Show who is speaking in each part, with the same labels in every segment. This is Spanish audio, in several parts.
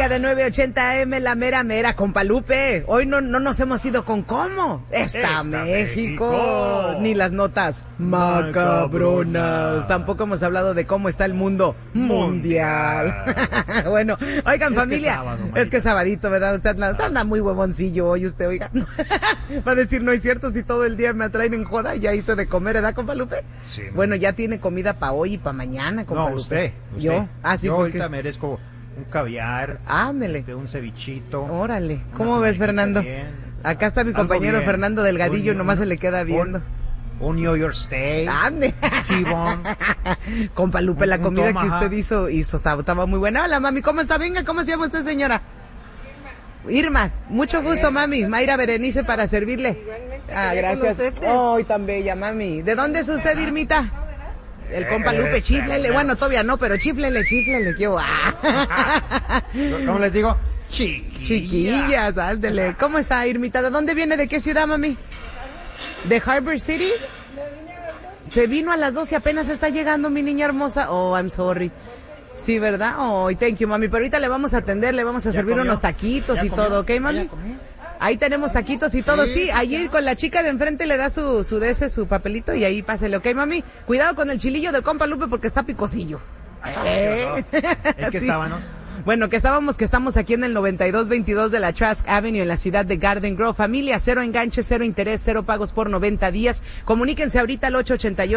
Speaker 1: música de 980 AM, la mera mera, compa Lupe. Hoy no nos hemos ido con cómo. Está México. Ni las notas macabronas. Tampoco hemos hablado de cómo está el mundo mundial. Bueno, oigan, familia. Es que es sabadito, ¿verdad? Usted anda muy huevoncillo hoy, usted, oiga. Va a decir, no es cierto, si todo el día me atraen en joda, ya hice de comer, ¿verdad, compa Lupe?
Speaker 2: Sí.
Speaker 1: Bueno, ya tiene comida para hoy y para mañana, compa Lupe.
Speaker 2: Usted.
Speaker 1: ¿Yo? Sí,
Speaker 2: yo
Speaker 1: porque
Speaker 2: ahorita merezco un caviar.
Speaker 1: Ándele.
Speaker 2: Un cevichito.
Speaker 1: Órale. ¿Cómo ves, Fernando?
Speaker 2: Bien.
Speaker 1: Acá está mi compañero Fernando Delgadillo y nomás se le queda viendo.
Speaker 2: Un New York Steak.
Speaker 1: ¡Ande!
Speaker 2: Chibón.
Speaker 1: Compa Lupe, la comida que
Speaker 2: Tomahawk.
Speaker 1: usted hizo estaba muy buena. Hola, mami, ¿cómo está? Venga, ¿cómo se llama usted, señora? Irma, mucho gusto, mami. Mayra Berenice para servirle. Gracias. ¡Ay, tan bella, mami! ¿De dónde es usted, Irmita? El compa Lupe, chíflele. Bueno, todavía no, pero chíflele.
Speaker 2: ¿Cómo les digo?
Speaker 1: Chiquillas, ándele. ¿Cómo está, Irmita? ¿De dónde viene? ¿De qué ciudad, mami? ¿De Harbor City? Se vino a las 12, apenas está llegando mi niña hermosa. Oh, I'm sorry. Sí, ¿verdad? Oh, thank you, mami. Pero ahorita le vamos a atender, le vamos a servir unos taquitos y todo, ¿ok, mami? Ahí tenemos taquitos y todo, sí. Allí con la chica de enfrente le da su papelito y ahí pásele, ¿ok, mami? Cuidado con el chilillo del compa Lupe porque está picosillo.
Speaker 2: Es que
Speaker 1: Sí.
Speaker 2: estábamos.
Speaker 1: Bueno, que estamos aquí en el 9222 de la Trask Avenue en la ciudad de Garden Grove. Familia, 0 enganche, 0 interés, 0 pagos por 90 días. Comuníquense ahorita al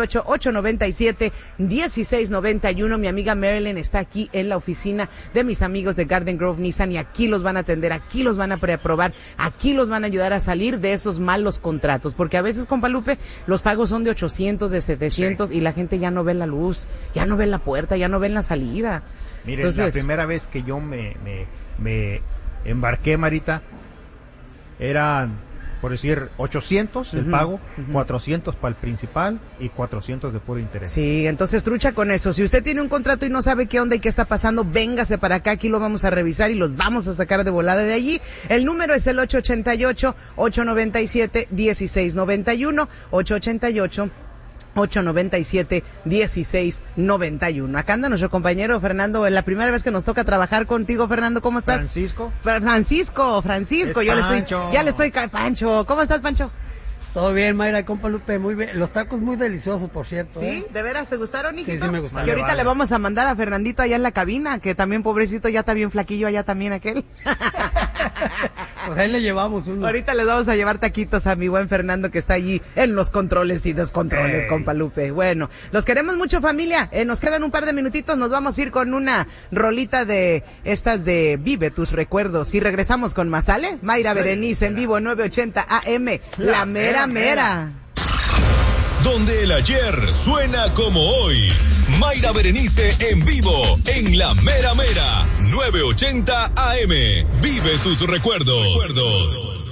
Speaker 1: 888-897-1691. Mi amiga Marilyn está aquí en la oficina de mis amigos de Garden Grove Nissan y aquí los van a atender, aquí los van a preaprobar, aquí los van a ayudar a salir de esos malos contratos. Porque a veces, compa Lupe, los pagos son de 800, de 700 y la gente ya no ve la luz, ya no ve la puerta, ya no ve la salida.
Speaker 2: Miren,
Speaker 1: Entonces,
Speaker 2: la primera vez que yo me embarqué, Marita, eran, por decir, 800 el pago, 400 para el principal y 400 de puro interés.
Speaker 1: Sí, entonces trucha con eso. Si usted tiene un contrato y no sabe qué onda y qué está pasando, véngase para acá, aquí lo vamos a revisar y los vamos a sacar de volada de allí. El número es el 888-897-1691, 897-1691. Acá anda nuestro compañero Fernando, es la primera vez que nos toca trabajar contigo, Fernando, ¿cómo estás?
Speaker 2: Francisco,
Speaker 1: ya le estoy Pancho, ¿cómo estás, Pancho?
Speaker 3: Todo bien, Mayra, compa Lupe, muy bien. Los tacos muy deliciosos, por cierto.
Speaker 1: ¿Sí? ¿De veras te gustaron, hijito?
Speaker 3: Sí, me gustaron.
Speaker 1: Que ahorita le vamos a mandar a Fernandito allá en la cabina, que también, pobrecito, ya está bien flaquillo allá también aquel.
Speaker 3: Pues ahí le llevamos uno.
Speaker 1: Ahorita les vamos a llevar taquitos a mi buen Fernando que está allí en los controles y descontroles, compa Lupe. Bueno, los queremos mucho, familia. Nos quedan un par de minutitos, nos vamos a ir con una rolita de estas de Vive tus recuerdos y regresamos con más, ¿sale? Mayra Berenice en vivo 980 AM, la mera mera.
Speaker 4: Donde el ayer suena como hoy. Mayra Berenice en vivo en la mera mera 980 AM. Vive tus recuerdos.